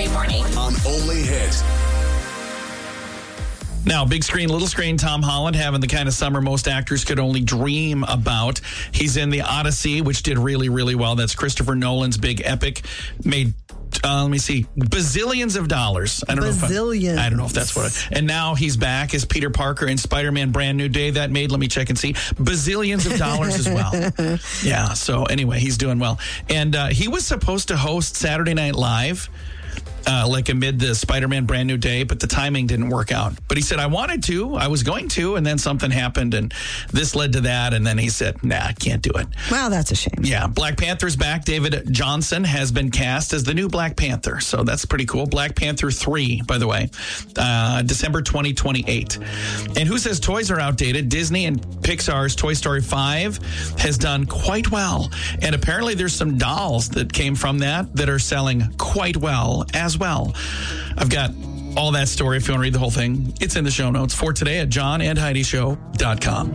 every morning. On Only Hit. Now, big screen, little screen, Tom Holland having the kind of summer most actors could only dream about. He's in The Odyssey, which did really, really well. That's Christopher Nolan's big epic. Made, bazillions of dollars. I don't know if that's what. And now he's back as Peter Parker in Spider-Man Brand New Day. That made, let me check and see, bazillions of dollars as well. Yeah, so anyway, he's doing well. And he was supposed to host Saturday Night Live. Amid the Spider-Man Brand New Day, but the timing didn't work out. But he said, I was going to, and then something happened, and this led to that, and then he said, nah, I can't do it. Wow, that's a shame. Yeah, Black Panther's back. David Johnson has been cast as the new Black Panther, so that's pretty cool. Black Panther 3, by the way, December 2028. And who says toys are outdated? Disney and Pixar's Toy Story 5 has done quite well, and apparently there's some dolls that came from that are selling quite well as well. I've got all that story if you want to read the whole thing. It's in the show notes for today at johnandheidishow.com.